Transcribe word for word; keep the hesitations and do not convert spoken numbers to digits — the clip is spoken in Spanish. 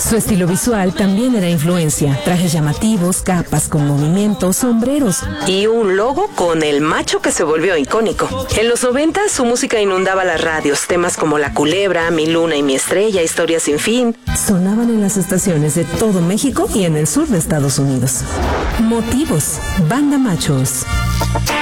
Su estilo visual también era influencia. Trajes llamativos, capas con movimientos, sombreros. Y un logo con el macho que se volvió icónico. En los noventa su música inundaba las radios. Temas como La Culebra, Mi Luna y Mi Estrella, Historia sin fin. Sonaban en las estaciones de todo México y en el sur de Estados Unidos. Motivos. Banda Machos.